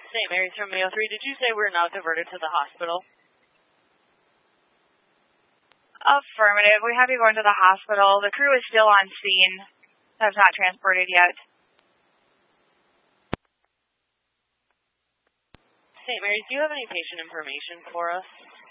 St. Mary's from Mayo 3. Did you say we're now diverted to the hospital? Affirmative. We have you going to the hospital. The crew is still on scene. Have not transported yet. St. Mary's, do you have any patient information for us?